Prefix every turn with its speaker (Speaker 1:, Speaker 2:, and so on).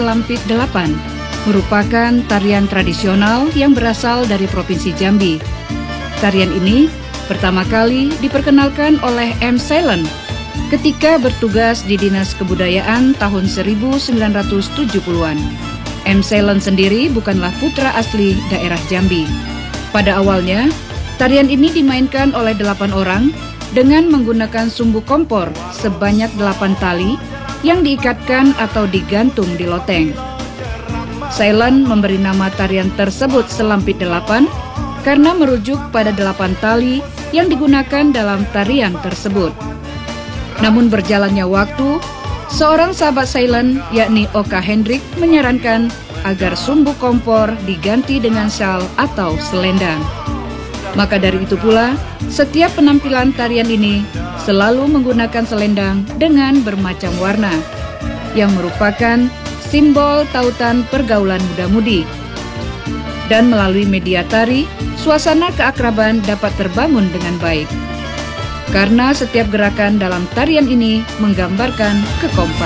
Speaker 1: Selampit Delapan merupakan tarian tradisional yang berasal dari Provinsi Jambi. Tarian ini pertama kali diperkenalkan oleh M. Silent ketika bertugas di Dinas Kebudayaan tahun 1970-an. M. Silent sendiri bukanlah putra asli daerah Jambi. Pada awalnya, tarian ini dimainkan oleh 8 orang dengan menggunakan sumbu kompor sebanyak 8 tali yang diikatkan atau digantung di loteng. Silent memberi nama tarian tersebut Selampit Delapan karena merujuk pada 8 tali yang digunakan dalam tarian tersebut. Namun berjalannya waktu, seorang sahabat Silent yakni Oka Hendrik menyarankan agar sumbu kompor diganti dengan syal atau selendang. Maka dari itu pula, setiap penampilan tarian ini selalu menggunakan selendang dengan bermacam warna, yang merupakan simbol tautan pergaulan muda-mudi. Dan melalui media tari, suasana keakraban dapat terbangun dengan baik. Karena setiap gerakan dalam tarian ini menggambarkan kekompakan.